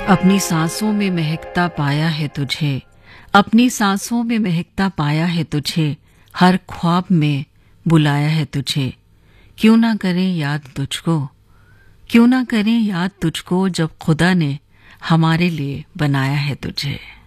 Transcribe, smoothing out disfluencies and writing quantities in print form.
अपनी सांसों में महकता पाया है तुझे, अपनी सांसों में महकता पाया है तुझे, हर ख्वाब में बुलाया है तुझे। क्यों ना करें याद तुझको, क्यों ना करें याद तुझको, जब खुदा ने हमारे लिए बनाया है तुझे।